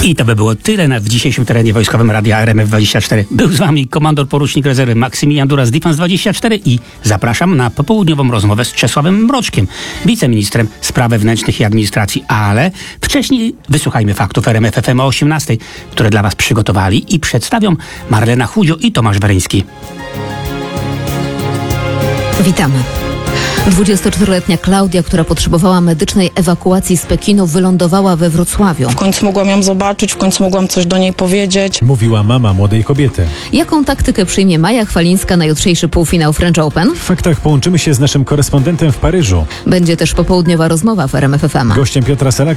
I to by było tyle w dzisiejszym terenie wojskowym Radia RMF24. Był z wami komandor porucznik rezerwy Maksymilian Duras, Defense24 i zapraszam na popołudniową rozmowę z Czesławem Mroczkiem, wiceministrem spraw wewnętrznych i administracji. Ale wcześniej wysłuchajmy faktów RMF FM o 18, które dla was przygotowali i przedstawią Marlena Chudzio i Tomasz Weryński. Witamy. 24-letnia Klaudia, która potrzebowała medycznej ewakuacji z Pekinu, wylądowała we Wrocławiu. W końcu mogłam ją zobaczyć, w końcu mogłam coś do niej powiedzieć. Mówiła mama młodej kobiety. Jaką taktykę przyjmie Maja Chwalińska na jutrzejszy półfinał French Open? W faktach połączymy się z naszym korespondentem w Paryżu. Będzie też popołudniowa rozmowa w RMF FM. Gościem Piotra Sela